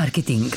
Marketing.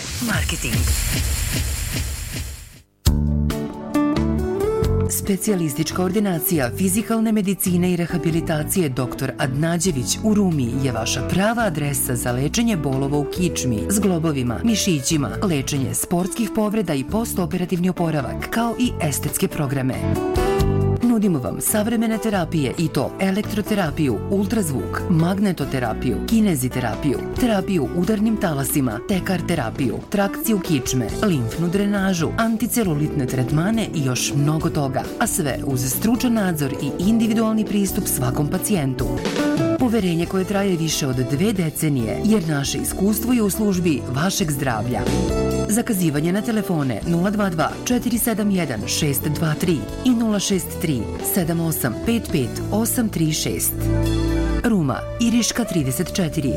Specijalistička ordinacija fizikalne medicine i rehabilitacije dr. Adnađević u Rumi je vaša prava adresa za lečenje bolova u kičmi, zglobovima, mišićima, lečenje sportskih povreda i postoperativni oporavak, kao i estetske programe. Nudimo vam savremene terapije i to elektroterapiju, ultrazvuk, magnetoterapiju, kineziterapiju, terapiju udarnim talasima, tekar terapiju, trakciju kičme, limfnu drenažu, anticelulitne tretmane i još mnogo toga, a sve uz stručan nadzor i individualni pristup svakom pacijentu. Poverenje koje traje više od 2 decenije, jer naše iskustvo je u službi vašeg zdravlja. Zakazivanje na telefone 022 471 623 i 063 7855 836. Ruma, Iriška 34.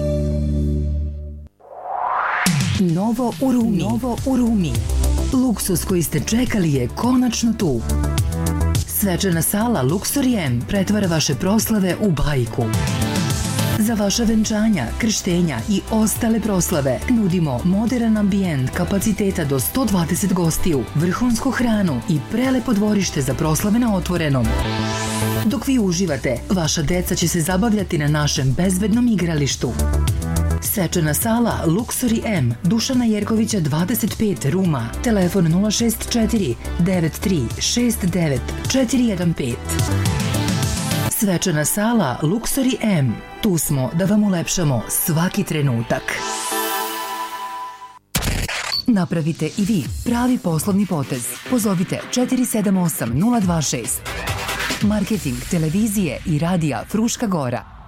Novo u Rumi. Luksus koji ste čekali je konačno tu. Svečana sala Luxury M pretvara vaše proslave u bajku. Za vaša venčanja, krštenja i ostale proslave nudimo modern ambijent kapaciteta do 120 gostiju, vrhunsku hranu i prelepo dvorište za proslave na otvorenom. Dok vi uživate, vaša deca će se zabavljati na našem bezbednom igralištu. Svečana sala Luxury M, Dušana Jerkovića 25, Ruma, telefon 064 93 69 415. Svečana sala Luxury M. Tu smo da vam ulepšamo svaki trenutak. Napravite i vi pravi poslovni potez. Pozovite 478 026. Marketing televizije i radija Fruška Gora.